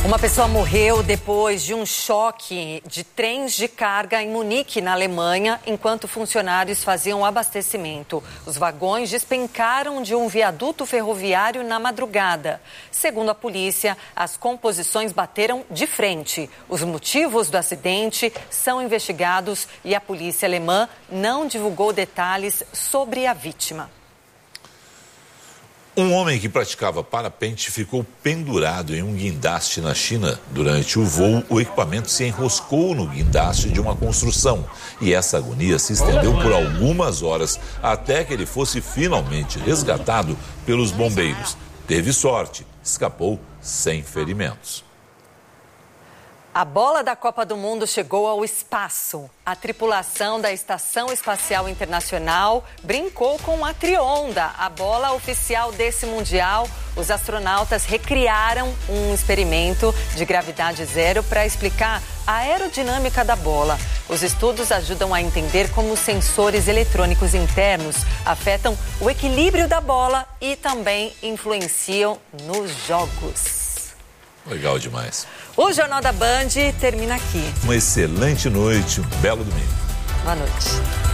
Uma pessoa morreu depois de um choque de trens de carga em Munique, na Alemanha, enquanto funcionários faziam abastecimento. Os vagões despencaram de um viaduto ferroviário na madrugada. Segundo a polícia, as composições bateram de frente. Os motivos do acidente são investigados e a polícia alemã não divulgou detalhes sobre a vítima. Um homem que praticava parapente ficou pendurado em um guindaste na China. Durante o voo, o equipamento se enroscou no guindaste de uma construção. E essa agonia se estendeu por algumas horas até que ele fosse finalmente resgatado pelos bombeiros. Teve sorte, escapou sem ferimentos. A bola da Copa do Mundo chegou ao espaço. A tripulação da Estação Espacial Internacional brincou com a Trionda, a bola oficial desse Mundial. Os astronautas recriaram um experimento de gravidade zero para explicar a aerodinâmica da bola. Os estudos ajudam a entender como os sensores eletrônicos internos afetam o equilíbrio da bola e também influenciam nos jogos. Legal demais. O Jornal da Band termina aqui. Uma excelente noite, um belo domingo. Boa noite.